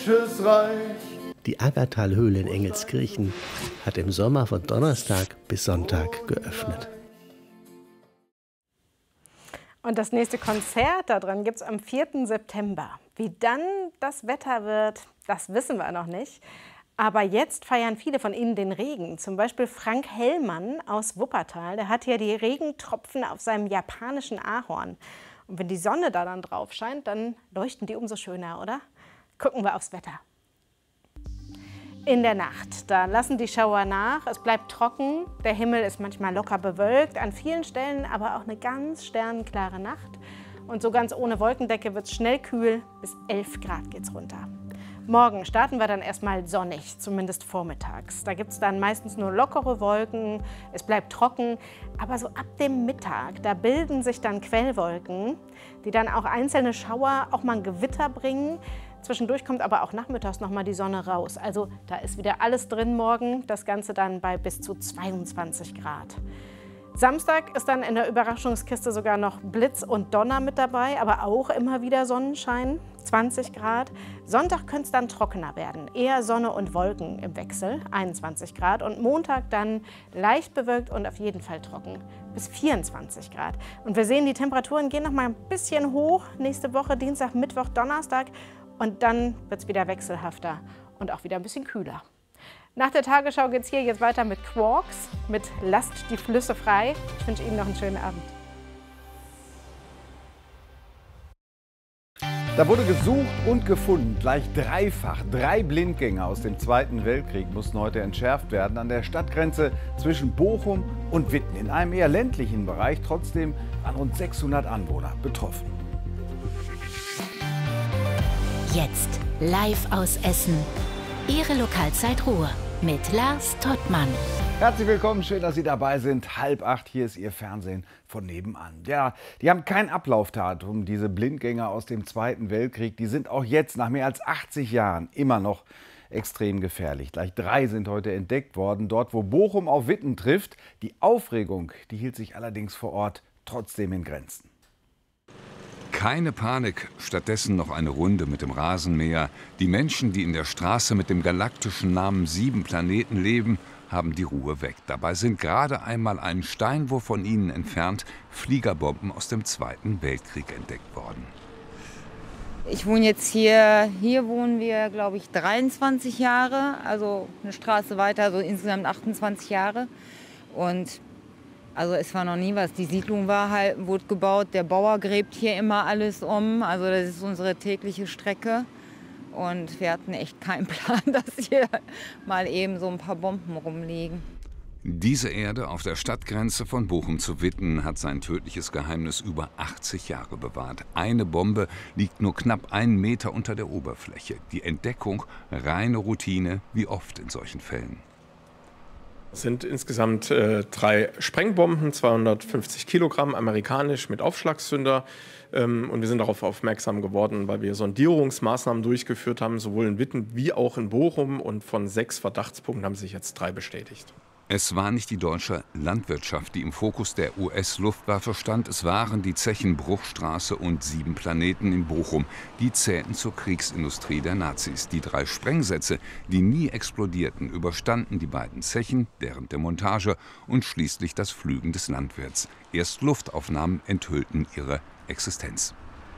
Die Aggertalhöhle in Engelskirchen hat im Sommer von Donnerstag bis Sonntag geöffnet. Und das nächste Konzert da drin gibt es am 4. September. Wie dann das Wetter wird, das wissen wir noch nicht. Aber jetzt feiern viele von Ihnen den Regen. Zum Beispiel Frank Hellmann aus Wuppertal. Der hat hier die Regentropfen auf seinem japanischen Ahorn. Und wenn die Sonne da dann drauf scheint, dann leuchten die umso schöner, oder? Gucken wir aufs Wetter. In der Nacht, da lassen die Schauer nach, es bleibt trocken, der Himmel ist manchmal locker bewölkt, an vielen Stellen aber auch eine ganz sternenklare Nacht. Und so ganz ohne Wolkendecke wird es schnell kühl, bis 11 Grad geht's runter. Morgen starten wir dann erstmal sonnig, zumindest vormittags. Da gibt es dann meistens nur lockere Wolken, es bleibt trocken, aber so ab dem Mittag, da bilden sich dann Quellwolken, die dann auch einzelne Schauer, auch mal ein Gewitter bringen. Zwischendurch kommt aber auch nachmittags noch mal die Sonne raus. Also da ist wieder alles drin morgen, das Ganze dann bei bis zu 22 Grad. Samstag ist dann in der Überraschungskiste sogar noch Blitz und Donner mit dabei, aber auch immer wieder Sonnenschein, 20 Grad. Sonntag könnte es dann trockener werden, eher Sonne und Wolken im Wechsel, 21 Grad. Und Montag dann leicht bewölkt und auf jeden Fall trocken, bis 24 Grad. Und wir sehen, die Temperaturen gehen noch mal ein bisschen hoch, nächste Woche, Dienstag, Mittwoch, Donnerstag. Und dann wird es wieder wechselhafter und auch wieder ein bisschen kühler. Nach der Tagesschau geht es hier jetzt weiter mit Quarks, mit Lasst die Flüsse frei. Ich wünsche Ihnen noch einen schönen Abend. Da wurde gesucht und gefunden, gleich dreifach. 3 Blindgänger aus dem Zweiten Weltkrieg mussten heute entschärft werden an der Stadtgrenze zwischen Bochum und Witten. In einem eher ländlichen Bereich, trotzdem waren rund 600 Anwohner betroffen. Jetzt live aus Essen. Ihre Lokalzeit Ruhr mit Lars Tottmann. Herzlich willkommen, schön, dass Sie dabei sind. 7:30, hier ist Ihr Fernsehen von nebenan. Ja, die haben kein Ablaufdatum, diese Blindgänger aus dem Zweiten Weltkrieg. Die sind auch jetzt, nach mehr als 80 Jahren, immer noch extrem gefährlich. Gleich 3 sind heute entdeckt worden, dort wo Bochum auf Witten trifft. Die Aufregung, die hielt sich allerdings vor Ort trotzdem in Grenzen. Keine Panik, stattdessen noch eine Runde mit dem Rasenmäher. Die Menschen, die in der Straße mit dem galaktischen Namen 7 Planeten leben, haben die Ruhe weg. Dabei sind gerade einmal einen Steinwurf von ihnen entfernt Fliegerbomben aus dem Zweiten Weltkrieg entdeckt worden. Ich wohne jetzt hier wohnen wir, glaube ich, 23 Jahre, also eine Straße weiter, also insgesamt 28 Jahre. Und also es war noch nie was. Die Siedlung wurde gebaut, der Bauer gräbt hier immer alles um. Also das ist unsere tägliche Strecke. Und wir hatten echt keinen Plan, dass hier mal eben so ein paar Bomben rumliegen. Diese Erde auf der Stadtgrenze von Bochum zu Witten hat sein tödliches Geheimnis über 80 Jahre bewahrt. Eine Bombe liegt nur knapp 1 Meter unter der Oberfläche. Die Entdeckung reine Routine, wie oft in solchen Fällen. Es sind insgesamt 3 Sprengbomben, 250 Kilogramm, amerikanisch mit Aufschlagszünder. Und wir sind darauf aufmerksam geworden, weil wir Sondierungsmaßnahmen durchgeführt haben, sowohl in Witten wie auch in Bochum. Und von 6 Verdachtspunkten haben sich jetzt 3 bestätigt. Es war nicht die deutsche Landwirtschaft, die im Fokus der US-Luftwaffe stand. Es waren die Zechen Bruchstraße und 7 Planeten in Bochum. Die zählten zur Kriegsindustrie der Nazis. Die 3 Sprengsätze, die nie explodierten, überstanden die beiden Zechen, deren Demontage und schließlich das Pflügen des Landwirts. Erst Luftaufnahmen enthüllten ihre Existenz.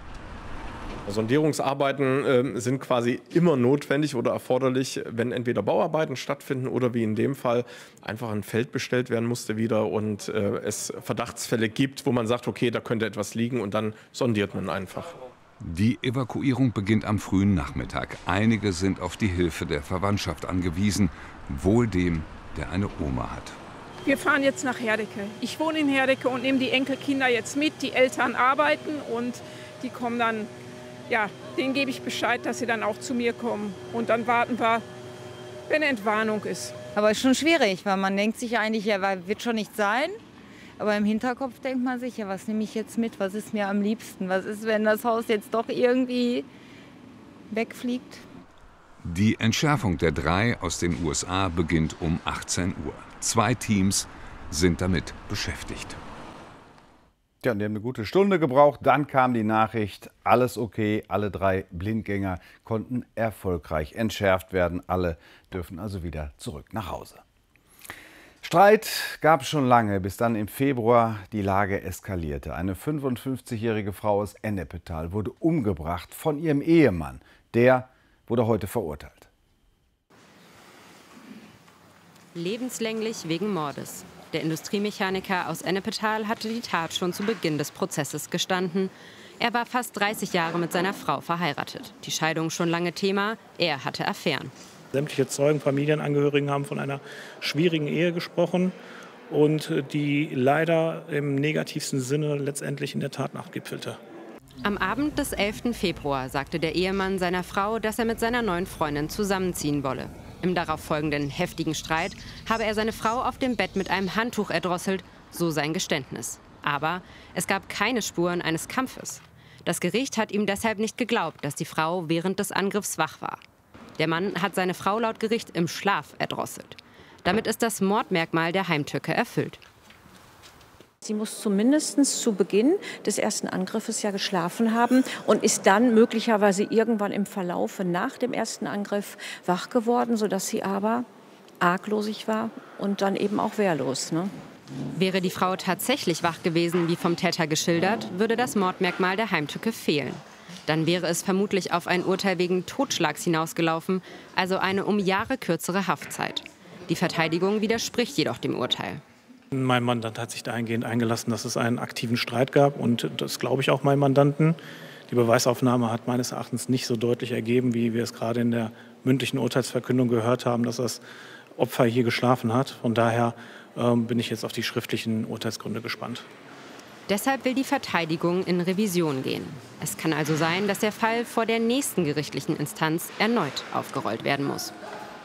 Sondierungsarbeiten sind quasi immer notwendig oder erforderlich, wenn entweder Bauarbeiten stattfinden oder wie in dem Fall einfach ein Feld bestellt werden musste wieder und es Verdachtsfälle gibt, wo man sagt, okay, da könnte etwas liegen und dann sondiert man einfach. Die Evakuierung beginnt am frühen Nachmittag. Einige sind auf die Hilfe der Verwandtschaft angewiesen, wohl dem, der eine Oma hat. Wir fahren jetzt nach Herdecke. Ich wohne in Herdecke und nehme die Enkelkinder jetzt mit. Die Eltern arbeiten und die kommen dann. Ja, denen gebe ich Bescheid, dass sie dann auch zu mir kommen. Und dann warten wir, wenn Entwarnung ist. Aber es ist schon schwierig, weil man denkt sich eigentlich, ja, wird schon nicht sein. Aber im Hinterkopf denkt man sich, ja, was nehme ich jetzt mit? Was ist mir am liebsten? Was ist, wenn das Haus jetzt doch irgendwie wegfliegt? Die Entschärfung der 3 aus den USA beginnt um 18 Uhr. 2 Teams sind damit beschäftigt. Tja, und die haben eine gute Stunde gebraucht. Dann kam die Nachricht, alles okay. Alle 3 Blindgänger konnten erfolgreich entschärft werden. Alle dürfen also wieder zurück nach Hause. Streit gab es schon lange, bis dann im Februar die Lage eskalierte. Eine 55-jährige Frau aus Ennepetal wurde umgebracht von ihrem Ehemann. Der wurde heute verurteilt. Lebenslänglich wegen Mordes. Der Industriemechaniker aus Ennepetal hatte die Tat schon zu Beginn des Prozesses gestanden. Er war fast 30 Jahre mit seiner Frau verheiratet. Die Scheidung schon lange Thema, er hatte Affären. Sämtliche Zeugen, Familienangehörigen haben von einer schwierigen Ehe gesprochen und die leider im negativsten Sinne letztendlich in der Tatnacht gipfelte. Am Abend des 11. Februar sagte der Ehemann seiner Frau, dass er mit seiner neuen Freundin zusammenziehen wolle. Im darauffolgenden heftigen Streit habe er seine Frau auf dem Bett mit einem Handtuch erdrosselt, so sein Geständnis. Aber es gab keine Spuren eines Kampfes. Das Gericht hat ihm deshalb nicht geglaubt, dass die Frau während des Angriffs wach war. Der Mann hat seine Frau laut Gericht im Schlaf erdrosselt. Damit ist das Mordmerkmal der Heimtücke erfüllt. Sie muss zumindest zu Beginn des ersten Angriffes ja geschlafen haben und ist dann möglicherweise irgendwann im Verlaufe nach dem ersten Angriff wach geworden, sodass sie aber arglosig war und dann eben auch wehrlos. Ne? Wäre die Frau tatsächlich wach gewesen, wie vom Täter geschildert, würde das Mordmerkmal der Heimtücke fehlen. Dann wäre es vermutlich auf ein Urteil wegen Totschlags hinausgelaufen, also eine um Jahre kürzere Haftzeit. Die Verteidigung widerspricht jedoch dem Urteil. Mein Mandant hat sich dahingehend eingelassen, dass es einen aktiven Streit gab und das glaube ich auch meinem Mandanten. Die Beweisaufnahme hat meines Erachtens nicht so deutlich ergeben, wie wir es gerade in der mündlichen Urteilsverkündung gehört haben, dass das Opfer hier geschlafen hat. Von daher bin ich jetzt auf die schriftlichen Urteilsgründe gespannt. Deshalb will die Verteidigung in Revision gehen. Es kann also sein, dass der Fall vor der nächsten gerichtlichen Instanz erneut aufgerollt werden muss.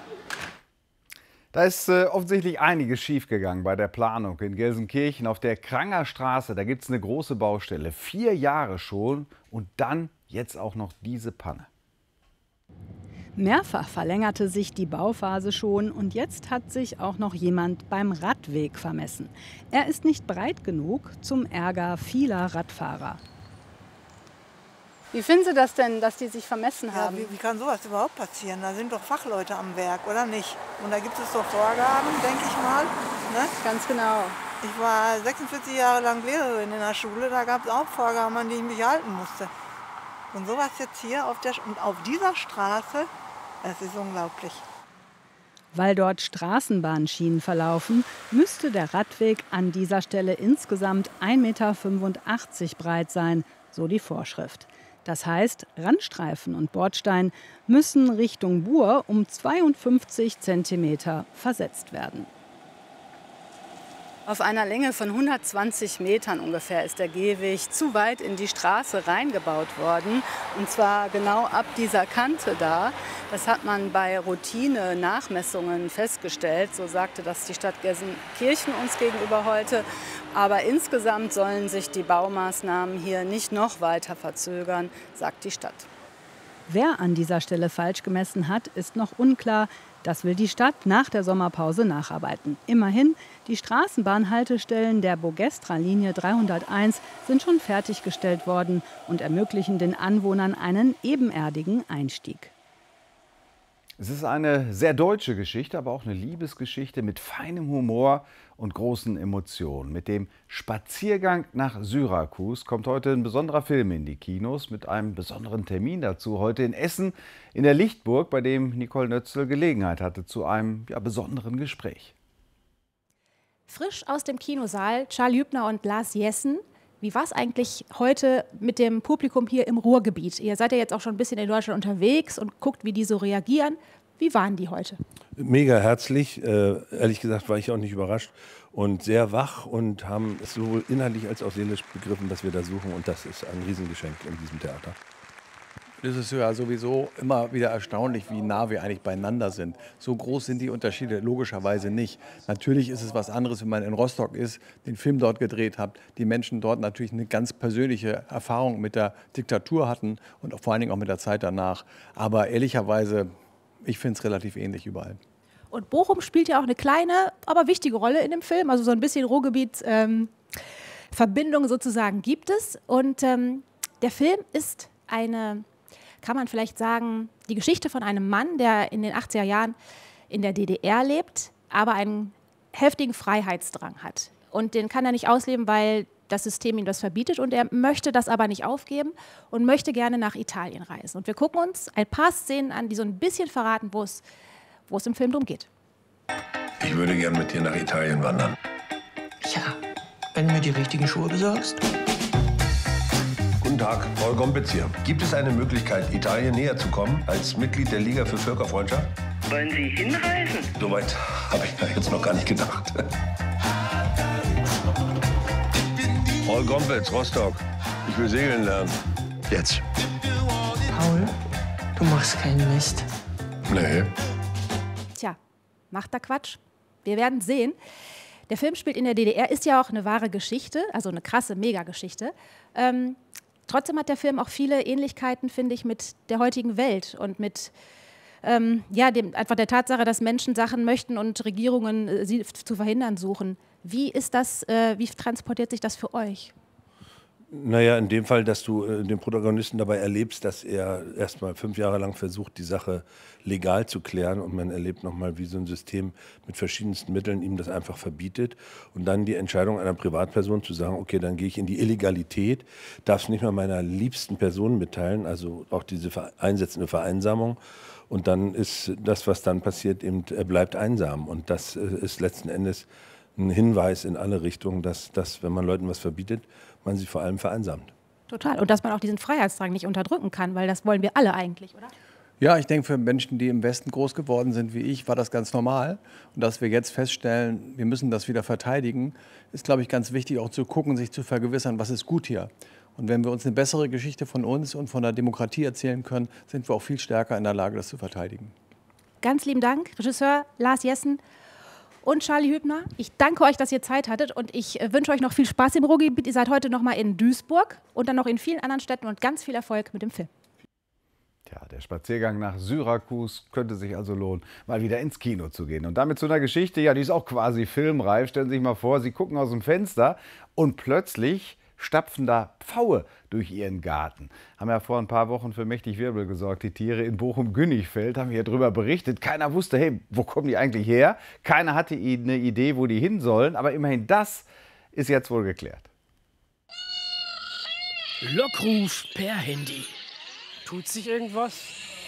Da ist offensichtlich einiges schiefgegangen bei der Planung in Gelsenkirchen auf der Kranger Straße. Da gibt es eine große Baustelle, 4 Jahre schon und dann jetzt auch noch diese Panne. Mehrfach verlängerte sich die Bauphase schon und jetzt hat sich auch noch jemand beim Radweg vermessen. Er ist nicht breit genug, zum Ärger vieler Radfahrer. Wie finden Sie das denn, dass die sich vermessen haben? Ja, wie kann sowas überhaupt passieren? Da sind doch Fachleute am Werk, oder nicht? Und da gibt es doch Vorgaben, denke ich mal. Ne? Ganz genau. Ich war 46 Jahre lang Lehrerin in der Schule, da gab es auch Vorgaben, an die ich mich halten musste. Und sowas jetzt hier auf dieser Straße, das ist unglaublich. Weil dort Straßenbahnschienen verlaufen, müsste der Radweg an dieser Stelle insgesamt 1,85 Meter breit sein, so die Vorschrift. Das heißt, Randstreifen und Bordstein müssen Richtung Buhr um 52 Zentimeter versetzt werden. Auf einer Länge von 120 Metern ungefähr ist der Gehweg zu weit in die Straße reingebaut worden. Und zwar genau ab dieser Kante da. Das hat man bei Routine-Nachmessungen festgestellt. So sagte das die Stadt Gelsenkirchen uns gegenüber heute. Aber insgesamt sollen sich die Baumaßnahmen hier nicht noch weiter verzögern, sagt die Stadt. Wer an dieser Stelle falsch gemessen hat, ist noch unklar. Das will die Stadt nach der Sommerpause nacharbeiten. Immerhin, die Straßenbahnhaltestellen der Bogestra-Linie 301 sind schon fertiggestellt worden und ermöglichen den Anwohnern einen ebenerdigen Einstieg. Es ist eine sehr deutsche Geschichte, aber auch eine Liebesgeschichte mit feinem Humor und großen Emotionen. Mit dem Spaziergang nach Syrakus kommt heute ein besonderer Film in die Kinos mit einem besonderen Termin dazu. Heute in Essen in der Lichtburg, bei dem Nicole Nötzl Gelegenheit hatte zu einem besonderen Gespräch. Frisch aus dem Kinosaal, Charles Hübner und Lars Jessen. Wie war es eigentlich heute mit dem Publikum hier im Ruhrgebiet? Ihr seid ja jetzt auch schon ein bisschen in Deutschland unterwegs und guckt, wie die so reagieren. Wie waren die heute? Mega herzlich. Ehrlich gesagt war ich auch nicht überrascht und sehr wach und haben es sowohl inhaltlich als auch seelisch begriffen, was wir da suchen. Und das ist ein Riesengeschenk in diesem Theater. Das ist ja sowieso immer wieder erstaunlich, wie nah wir eigentlich beieinander sind. So groß sind die Unterschiede logischerweise nicht. Natürlich ist es was anderes, wenn man in Rostock ist, den Film dort gedreht hat, die Menschen dort natürlich eine ganz persönliche Erfahrung mit der Diktatur hatten und vor allen Dingen auch mit der Zeit danach. Aber ehrlicherweise, ich finde es relativ ähnlich überall. Und Bochum spielt ja auch eine kleine, aber wichtige Rolle in dem Film, also so ein bisschen Ruhrgebiet. Verbindung sozusagen gibt es. Und der Film ist eine, kann man vielleicht sagen, die Geschichte von einem Mann, der in den 80er Jahren in der DDR lebt, aber einen heftigen Freiheitsdrang hat. Und den kann er nicht ausleben, weil das System ihm das verbietet. Und er möchte das aber nicht aufgeben und möchte gerne nach Italien reisen. Und wir gucken uns ein paar Szenen an, die so ein bisschen verraten, wo es im Film drum geht. Ich würde gern mit dir nach Italien wandern. Ja, wenn du mir die richtigen Schuhe besorgst. Guten Tag, Paul Gompitz hier. Gibt es eine Möglichkeit, Italien näher zu kommen als Mitglied der Liga für Völkerfreundschaft? Wollen Sie hinreisen? Soweit habe ich da jetzt noch gar nicht gedacht. Paul Gompitz, Rostock. Ich will segeln lernen. Jetzt. Paul, du machst keinen Mist. Nee. Tja, macht er Quatsch? Wir werden sehen. Der Film spielt in der DDR, ist ja auch eine wahre Geschichte, also eine krasse Megageschichte. Trotzdem hat der Film auch viele Ähnlichkeiten, finde ich, mit der heutigen Welt und mit einfach der Tatsache, dass Menschen Sachen möchten und Regierungen sie zu verhindern suchen. Wie ist das, wie transportiert sich das für euch? Naja, in dem Fall, dass du den Protagonisten dabei erlebst, dass er erst mal 5 Jahre lang versucht, die Sache legal zu klären, und man erlebt nochmal, wie so ein System mit verschiedensten Mitteln ihm das einfach verbietet, und dann die Entscheidung einer Privatperson zu sagen, okay, dann gehe ich in die Illegalität, darf es nicht mal meiner liebsten Person mitteilen, also auch diese einsetzende Vereinsamung, und dann ist das, was dann passiert, eben, er bleibt einsam, und das ist letzten Endes ein Hinweis in alle Richtungen, dass wenn man Leuten was verbietet, man sie vor allem vereinsamt. Total. Und dass man auch diesen Freiheitsdrang nicht unterdrücken kann, weil das wollen wir alle eigentlich, oder? Ja, ich denke, für Menschen, die im Westen groß geworden sind wie ich, war das ganz normal. Und dass wir jetzt feststellen, wir müssen das wieder verteidigen, ist, glaube ich, ganz wichtig, auch zu gucken, sich zu vergewissern, was ist gut hier. Und wenn wir uns eine bessere Geschichte von uns und von der Demokratie erzählen können, sind wir auch viel stärker in der Lage, das zu verteidigen. Ganz lieben Dank, Regisseur Lars Jessen und Charlie Hübner. Ich danke euch, dass ihr Zeit hattet, und ich wünsche euch noch viel Spaß im Ruhrgebiet. Ihr seid heute noch mal in Duisburg und dann noch in vielen anderen Städten, und ganz viel Erfolg mit dem Film. Ja, der Spaziergang nach Syrakus könnte sich also lohnen, mal wieder ins Kino zu gehen. Und damit zu einer Geschichte, ja, die ist auch quasi filmreif. Stellen Sie sich mal vor, Sie gucken aus dem Fenster und plötzlich stapfen da Pfaue durch Ihren Garten. Haben ja vor ein paar Wochen für mächtig Wirbel gesorgt. Die Tiere in Bochum-Günichfeld haben hier drüber berichtet. Keiner wusste, hey, wo kommen die eigentlich her? Keiner hatte eine Idee, wo die hin sollen. Aber immerhin, das ist jetzt wohl geklärt. Lockruf per Handy. Tut sich irgendwas?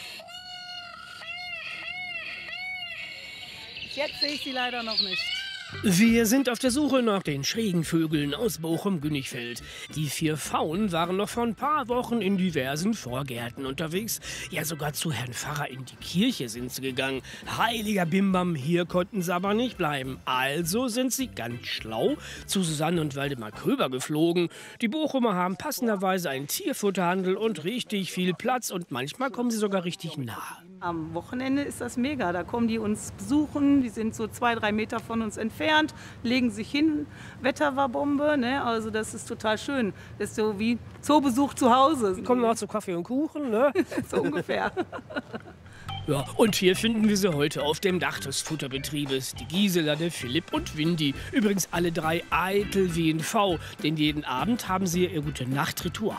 Jetzt sehe ich sie leider noch nicht. Wir sind auf der Suche nach den schrägen Vögeln aus Bochum-Günichfeld. Die 4 Pfauen waren noch vor ein paar Wochen in diversen Vorgärten unterwegs. Ja, sogar zu Herrn Pfarrer in die Kirche sind sie gegangen. Heiliger Bimbam, hier konnten sie aber nicht bleiben. Also sind sie ganz schlau zu Susanne und Waldemar Köber geflogen. Die Bochumer haben passenderweise einen Tierfutterhandel und richtig viel Platz, und manchmal kommen sie sogar richtig nah. Am Wochenende ist das mega. Da kommen die uns besuchen. Die sind so 2-3 Meter von uns entfernt, legen sich hin. Wetter war Bombe, ne? Also das ist total schön. Das ist so wie Zoobesuch zu Hause. Die kommen auch zu Kaffee und Kuchen, ne? So ungefähr. Ja, und hier finden wir sie heute auf dem Dach des Futterbetriebes. Die Gisela, der Philipp und Windy. Übrigens alle 3 eitel wie ein V, denn jeden Abend haben sie ihr Gute-Nacht-Ritual.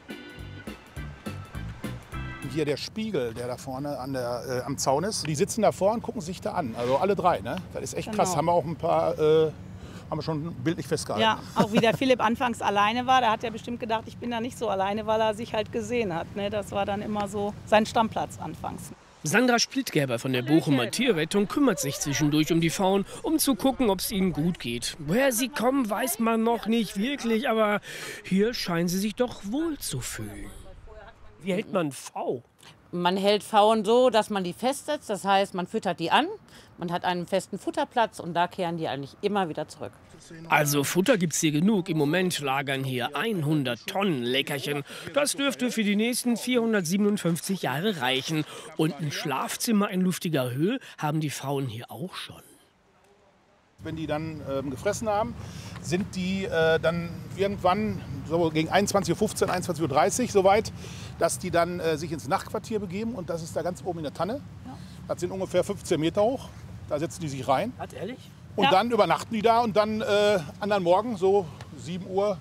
Hier der Spiegel, der da vorne am Zaun ist. Die sitzen davor und gucken sich da an. Also alle 3, ne? Das ist echt krass. Haben wir auch ein paar, haben wir schon bildlich festgehalten. Ja, auch wie der Philipp anfangs alleine war, da hat er bestimmt gedacht, ich bin da nicht so alleine, weil er sich halt gesehen hat. Ne? Das war dann immer so sein Stammplatz anfangs. Sandra Splittgerber von der Bochumer Tierrettung kümmert sich zwischendurch um die Pfauen, um zu gucken, ob es ihnen gut geht. Woher sie kommen, weiß man noch nicht wirklich, aber hier scheinen sie sich doch wohl zu fühlen. Wie hält man V? Man hält Pfauen so, dass man die festsetzt. Das heißt, man füttert die an, man hat einen festen Futterplatz, und da kehren die eigentlich immer wieder zurück. Also Futter gibt's hier genug. Im Moment lagern hier 100 Tonnen Leckerchen. Das dürfte für die nächsten 457 Jahre reichen. Und ein Schlafzimmer in luftiger Höhe haben die Frauen hier auch schon. Wenn die dann gefressen haben, sind die dann irgendwann so gegen 21:15 Uhr, 21:30 Uhr soweit, dass die dann sich ins Nachtquartier begeben. Und das ist da ganz oben in der Tanne. Ja. Das sind ungefähr 15 Meter hoch. Da setzen die sich rein. Ehrlich? Und dann übernachten die da, und dann anderen Morgen, so 7 Uhr